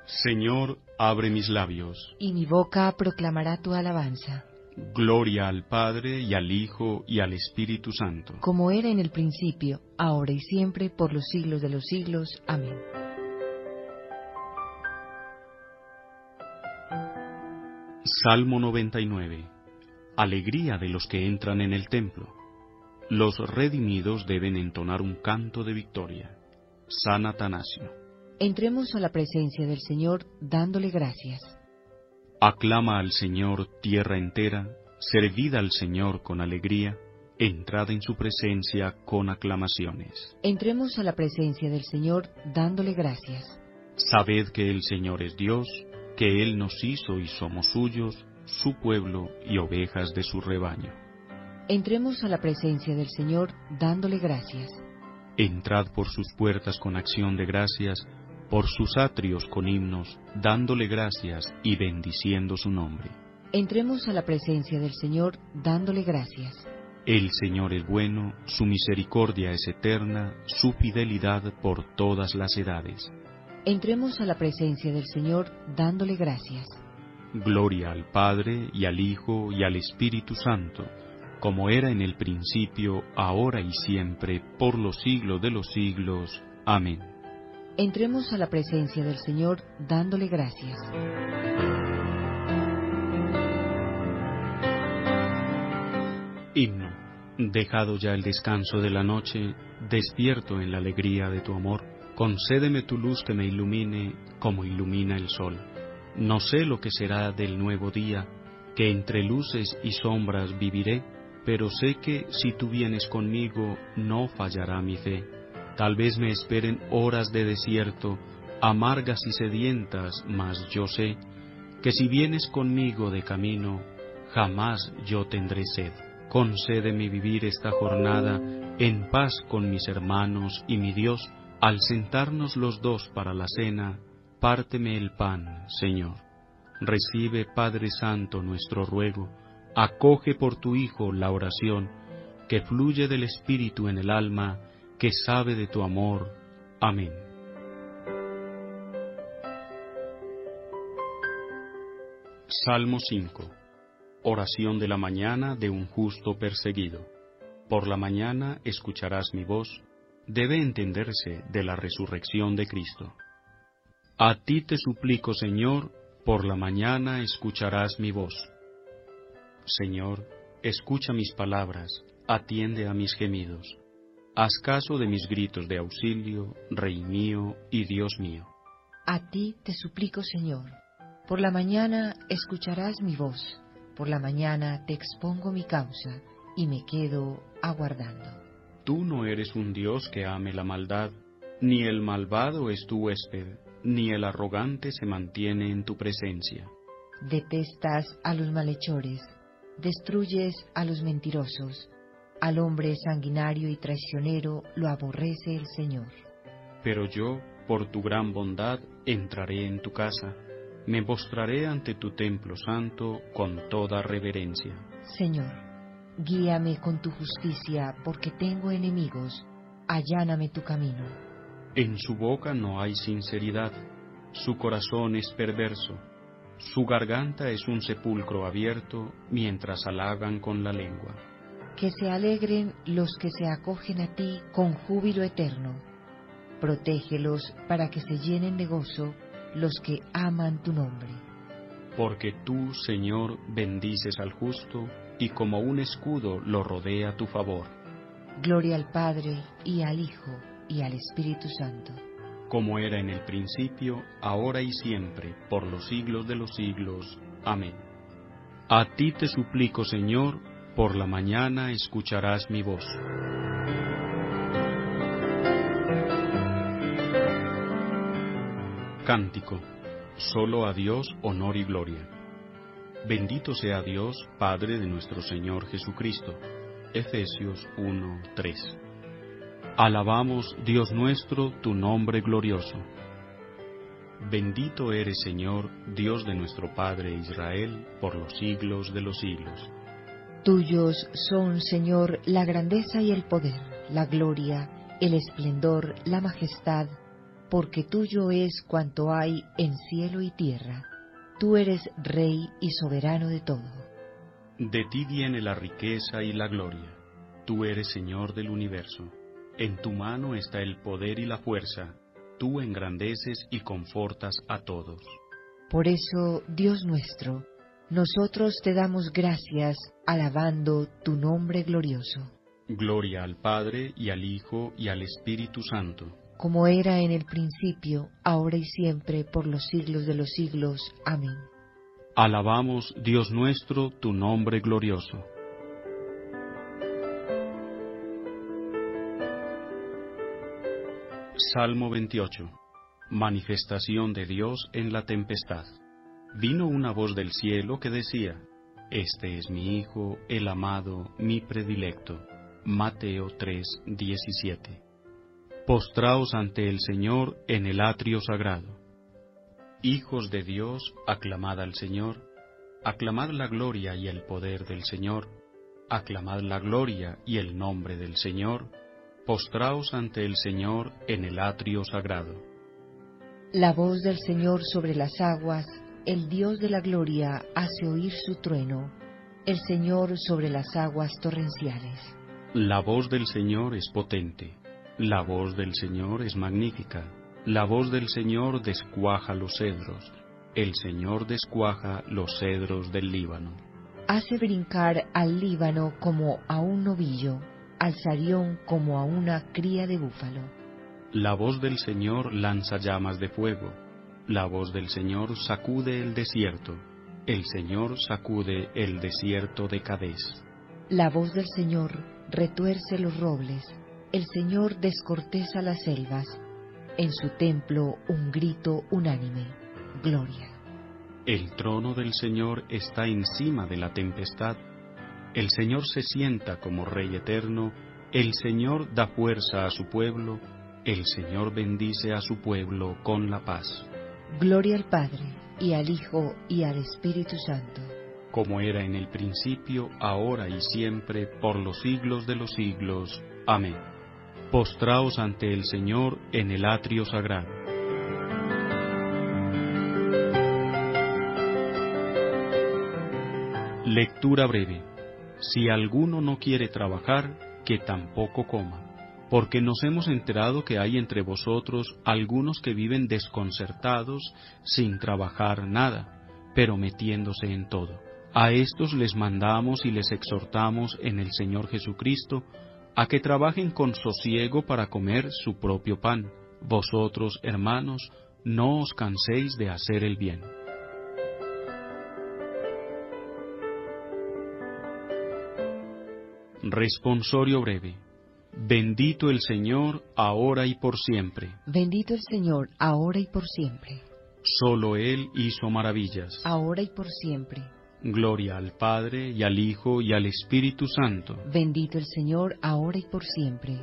Señor, abre mis labios. Y mi boca proclamará tu alabanza. Gloria al Padre, y al Hijo, y al Espíritu Santo. Como era en el principio, ahora y siempre, por los siglos de los siglos. Amén. Salmo 99. Alegría de los que entran en el templo. Los redimidos deben entonar un canto de victoria. San Atanasio. Entremos a la presencia del Señor dándole gracias. Aclama al Señor tierra entera, servid al Señor con alegría, entrad en su presencia con aclamaciones. Entremos a la presencia del Señor dándole gracias. Sabed que el Señor es Dios, que Él nos hizo y somos suyos, su pueblo y ovejas de su rebaño. Entremos a la presencia del Señor dándole gracias. Entrad por sus puertas con acción de gracias, por sus atrios con himnos, dándole gracias y bendiciendo su nombre. Entremos a la presencia del Señor dándole gracias. El Señor es bueno, su misericordia es eterna, su fidelidad por todas las edades. Entremos a la presencia del Señor dándole gracias. Gloria al Padre, y al Hijo, y al Espíritu Santo, como era en el principio, ahora y siempre, por los siglos de los siglos. Amén. Entremos a la presencia del Señor dándole gracias. Himno. Dejado ya el descanso de la noche, despierto en la alegría de tu amor, concédeme tu luz que me ilumine como ilumina el sol. No sé lo que será del nuevo día, que entre luces y sombras viviré, pero sé que si tú vienes conmigo no fallará mi fe. Tal vez me esperen horas de desierto, amargas y sedientas, mas yo sé que si vienes conmigo de camino, jamás yo tendré sed. Concédeme vivir esta jornada en paz con mis hermanos y mi Dios. Al sentarnos los dos para la cena, párteme el pan, Señor. Recibe, Padre Santo, nuestro ruego, acoge por tu Hijo la oración, que fluye del Espíritu en el alma, que sabe de tu amor. Amén. Salmo 5. Oración de la mañana de un justo perseguido. Por la mañana escucharás mi voz, debe entenderse de la resurrección de Cristo. A ti te suplico, Señor, por la mañana escucharás mi voz. Señor, escucha mis palabras, atiende a mis gemidos. Haz caso de mis gritos de auxilio, Rey mío y Dios mío. A ti te suplico, Señor. Por la mañana escucharás mi voz. Por la mañana te expongo mi causa y me quedo aguardando. Tú no eres un Dios que ame la maldad, ni el malvado es tu huésped, ni el arrogante se mantiene en tu presencia. Detestas a los malhechores, destruyes a los mentirosos. Al hombre sanguinario y traicionero lo aborrece el Señor. Pero yo, por tu gran bondad, entraré en tu casa, me postraré ante tu templo santo con toda reverencia. Señor, guíame con tu justicia, porque tengo enemigos, alláname tu camino. En su boca no hay sinceridad, su corazón es perverso, su garganta es un sepulcro abierto, mientras halagan con la lengua. Que se alegren los que se acogen a ti con júbilo eterno. Protégelos para que se llenen de gozo los que aman tu nombre. Porque tú, Señor, bendices al justo, y como un escudo lo rodea tu favor. Gloria al Padre, y al Hijo, y al Espíritu Santo. Como era en el principio, ahora y siempre, por los siglos de los siglos. Amén. A ti te suplico, Señor, por la mañana escucharás mi voz. Cántico. Solo a Dios honor y gloria. Bendito sea Dios, Padre de nuestro Señor Jesucristo. Efesios 1:3. Alabamos, Dios nuestro, tu nombre glorioso. Bendito eres, Señor, Dios de nuestro Padre Israel, por los siglos de los siglos. Tuyos son, Señor, la grandeza y el poder, la gloria, el esplendor, la majestad, porque tuyo es cuanto hay en cielo y tierra. Tú eres Rey y soberano de todo. De ti viene la riqueza y la gloria. Tú eres Señor del universo. En tu mano está el poder y la fuerza. Tú engrandeces y confortas a todos. Por eso, Dios nuestro, nosotros te damos gracias, alabando tu nombre glorioso. Gloria al Padre, y al Hijo, y al Espíritu Santo. Como era en el principio, ahora y siempre, por los siglos de los siglos. Amén. Alabamos, Dios nuestro, tu nombre glorioso. Salmo 28. Manifestación de Dios en la tempestad. Vino una voz del cielo que decía: Este es mi Hijo, el amado, mi predilecto. Mateo 3:17. Postraos ante el Señor en el atrio sagrado. Hijos de Dios, aclamad al Señor, aclamad la gloria y el poder del Señor, aclamad la gloria y el nombre del Señor, postraos ante el Señor en el atrio sagrado. La voz del Señor sobre las aguas, el Dios de la gloria hace oír su trueno, el Señor sobre las aguas torrenciales. La voz del Señor es potente, la voz del Señor es magnífica, la voz del Señor descuaja los cedros, el Señor descuaja los cedros del Líbano. Hace brincar al Líbano como a un novillo, al Sarión como a una cría de búfalo. La voz del Señor lanza llamas de fuego, la voz del Señor sacude el desierto, el Señor sacude el desierto de Cadés. La voz del Señor retuerce los robles, el Señor descorteza las selvas, en su templo un grito unánime, gloria. El trono del Señor está encima de la tempestad, el Señor se sienta como Rey eterno, el Señor da fuerza a su pueblo, el Señor bendice a su pueblo con la paz. Gloria al Padre, y al Hijo, y al Espíritu Santo. Como era en el principio, ahora y siempre, por los siglos de los siglos. Amén. Postraos ante el Señor en el atrio sagrado. Lectura breve. Si alguno no quiere trabajar, que tampoco coma, porque nos hemos enterado que hay entre vosotros algunos que viven desconcertados, sin trabajar nada, pero metiéndose en todo. A estos les mandamos y les exhortamos en el Señor Jesucristo a que trabajen con sosiego para comer su propio pan. Vosotros, hermanos, no os canséis de hacer el bien. Responsorio breve. Bendito el Señor, ahora y por siempre. Bendito el Señor, ahora y por siempre. Solo Él hizo maravillas. Ahora y por siempre. Gloria al Padre, y al Hijo, y al Espíritu Santo. Bendito el Señor, ahora y por siempre.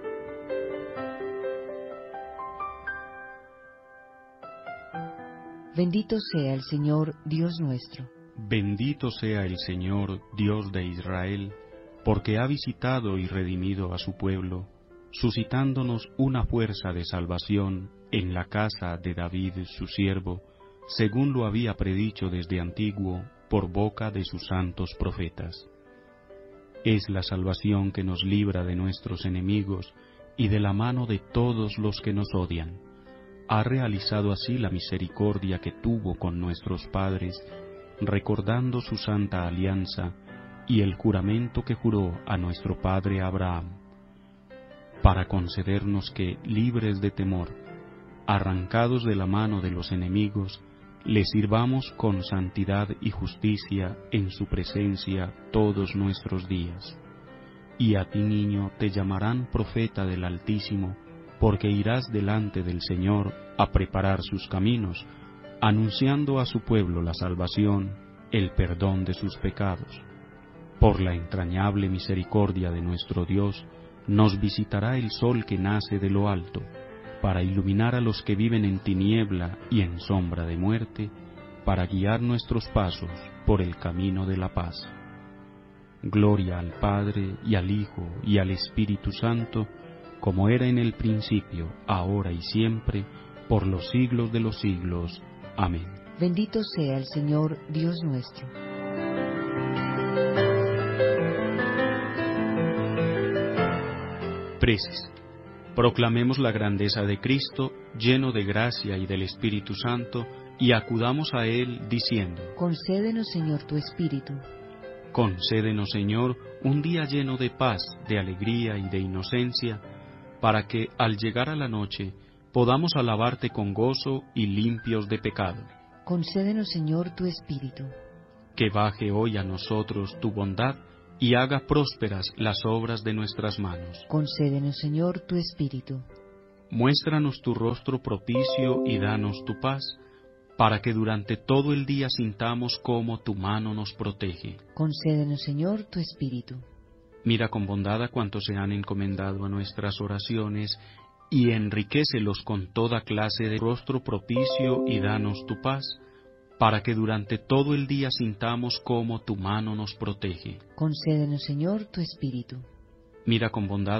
Bendito sea el Señor, Dios nuestro. Bendito sea el Señor, Dios de Israel, porque ha visitado y redimido a su pueblo, suscitándonos una fuerza de salvación en la casa de David su siervo, según lo había predicho desde antiguo por boca de sus santos profetas. Es la salvación que nos libra de nuestros enemigos y de la mano de todos los que nos odian. Ha realizado así la misericordia que tuvo con nuestros padres, recordando su santa alianza y el juramento que juró a nuestro padre Abraham, para concedernos que, libres de temor, arrancados de la mano de los enemigos, le sirvamos con santidad y justicia en su presencia todos nuestros días. Y a ti, niño, te llamarán profeta del Altísimo, porque irás delante del Señor a preparar sus caminos, anunciando a su pueblo la salvación, el perdón de sus pecados. Por la entrañable misericordia de nuestro Dios, nos visitará el sol que nace de lo alto, para iluminar a los que viven en tiniebla y en sombra de muerte, para guiar nuestros pasos por el camino de la paz. Gloria al Padre, y al Hijo, y al Espíritu Santo, como era en el principio, ahora y siempre, por los siglos de los siglos. Amén. Bendito sea el Señor, Dios nuestro. Preces. Proclamemos la grandeza de Cristo, lleno de gracia y del Espíritu Santo, y acudamos a Él diciendo: Concédenos, Señor, tu Espíritu. Concédenos, Señor, un día lleno de paz, de alegría y de inocencia, para que, al llegar a la noche, podamos alabarte con gozo y limpios de pecado. Concédenos, Señor, tu Espíritu. Que baje hoy a nosotros tu bondad y haga prósperas las obras de nuestras manos. Concédenos, Señor, tu Espíritu. Muéstranos tu rostro propicio y danos tu paz, para que durante todo el día sintamos cómo tu mano nos protege. Concédenos, Señor, tu Espíritu. Mira con bondad a cuantos se han encomendado a nuestras oraciones, y enriquécelos con toda clase de rostro propicio y danos tu paz, para que durante todo el día sintamos cómo tu mano nos protege. Concédenos, Señor, tu Espíritu. Mira con bondad